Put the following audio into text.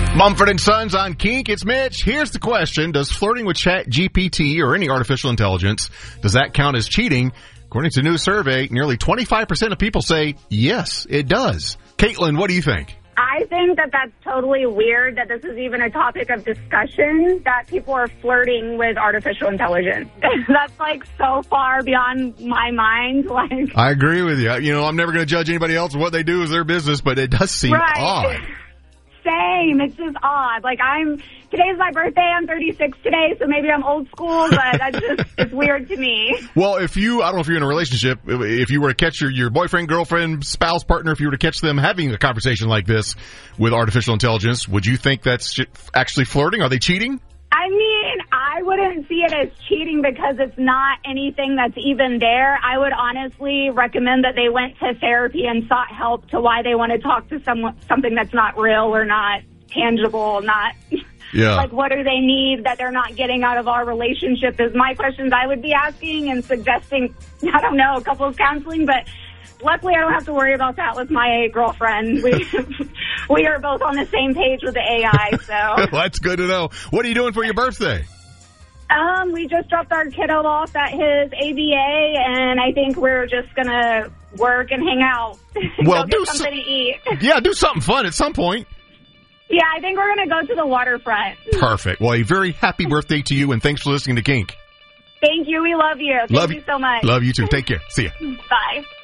Mumford and Sons on Kink. It's Mitch. Here's the question. Does flirting with ChatGPT or any artificial intelligence, does that count as cheating? According to a new survey, nearly 25% of people say yes, it does. Caitlin, what do you think? I think that that's totally weird that this is even a topic of discussion, that people are flirting with artificial intelligence. That's like so far beyond my mind. Like, I agree with you. You know, I'm never going to judge anybody else. What they do is their business, but it does seem odd. Same. It's just odd. Like, today's my birthday. I'm 36 today, so maybe I'm old school, but it's weird to me. Well, I don't know if you're in a relationship, if you were to catch your boyfriend, girlfriend, spouse, partner, if you were to catch them having a conversation like this with artificial intelligence, would you think that's actually flirting? Are they cheating? I mean, I wouldn't see it as cheating because it's not anything that's even there. I would honestly recommend that they went to therapy and sought help to why they want to talk to something that's not real or not tangible, not... Yeah. Like, what do they need that they're not getting out of our relationship is my questions I would be asking and suggesting, I don't know, couples counseling, but luckily I don't have to worry about that with my girlfriend. We are both on the same page with the AI, so. Well, that's good to know. What are you doing for your birthday? We just dropped our kiddo off at his ABA, and I think we're just going to work and hang out. Well, go get something to eat. Yeah, do something fun at some point. Yeah, I think we're going to go to the waterfront. Perfect. Well, a very happy birthday to you, and thanks for listening to Kink. Thank you. We love you. Thank you so much. Love you too. Take care. See ya. Bye.